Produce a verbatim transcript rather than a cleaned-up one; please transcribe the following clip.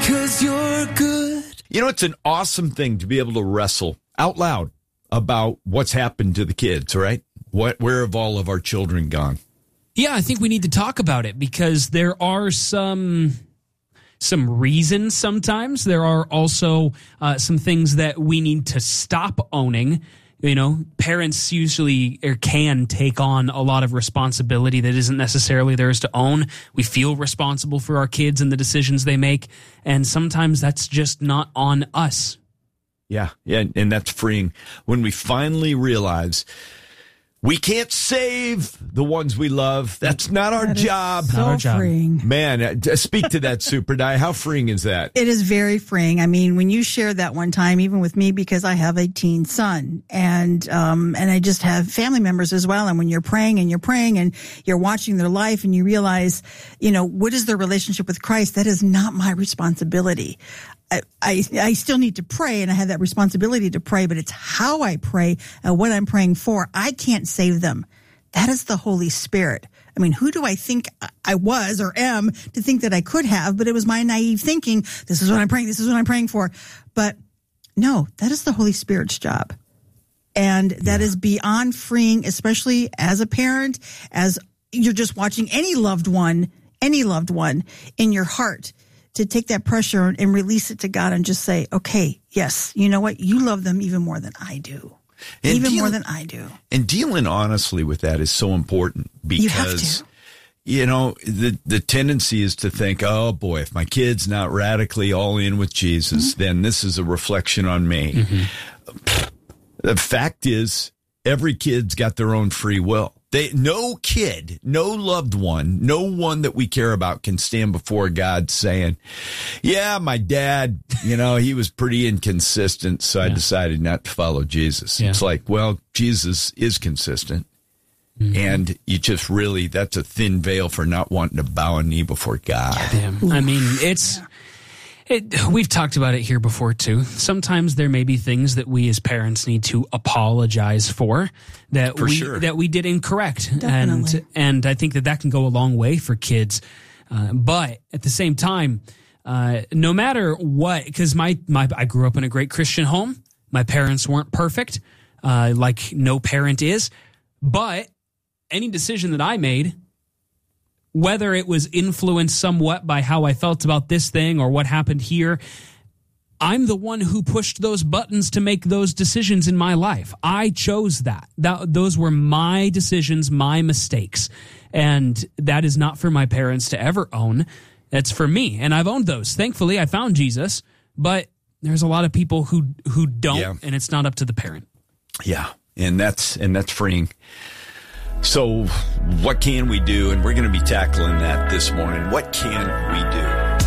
'cause you're good. You know, it's an awesome thing to be able to wrestle out loud about what's happened to the kids, right? What, where have all of our children gone? Yeah, I think we need to talk about it because there are some some reasons sometimes. There are also uh, some things that we need to stop owning. You know, parents usually or can take on a lot of responsibility that isn't necessarily theirs to own. We feel responsible for our kids and the decisions they make, and sometimes that's just not on us. Yeah, yeah, and that's freeing when we finally realize we can't save the ones we love. That's not our that job. So Not our job. freeing. Man, uh, speak to that, Super Di. How freeing is that? It is very freeing. I mean, when you shared that one time, even with me, because I have a teen son and, um, and I just have family members as well. And when you're praying and you're praying and you're watching their life and you realize, you know, what is their relationship with Christ? That is not my responsibility. I, I, I still need to pray and I have that responsibility to pray, but it's how I pray and what I'm praying for. I can't save them. That is the Holy Spirit. I mean, who do I think I was or am to think that I could have? But it was my naive thinking. This is what I'm praying. This is what I'm praying for. But no, that is the Holy Spirit's job. And that yeah. is beyond freeing, especially as a parent, as you're just watching any loved one, any loved one in your heart, to take that pressure and release it to God and just say, okay, yes, you know what? You love them even more than I do. And even deal, more than I do. And dealing honestly with that is so important because, you, have to. you know, the, the tendency is to think, oh boy, if my kid's not radically all in with Jesus, mm-hmm. then this is a reflection on me. Mm-hmm. The fact is, every kid's got their own free will. They, no kid, no loved one, no one that we care about can stand before God saying, yeah, my dad, you know, he was pretty inconsistent, so I yeah. decided not to follow Jesus. Yeah. It's like, well, Jesus is consistent. Mm-hmm. And you just really, that's a thin veil for not wanting to bow a knee before God. Yeah. I mean, it's... Yeah. It, we've talked about it here before, too. Sometimes there may be things that we as parents need to apologize for that for we sure. that we did incorrect. Definitely. And and I think that that can go a long way for kids. Uh, but at the same time, uh, no matter what, because my, my I grew up in a great Christian home. My parents weren't perfect, uh, like no parent is. But any decision that I made, whether it was influenced somewhat by how I felt about this thing or what happened here, I'm the one who pushed those buttons to make those decisions in my life. I chose that. That those were my decisions, my mistakes. And that is not for my parents to ever own. It's for me. And I've owned those. Thankfully, I found Jesus. But there's a lot of people who who don't, yeah. and it's not up to the parent. Yeah, and that's and that's freeing. So what can we do? And we're going to be tackling that this morning. What can we do?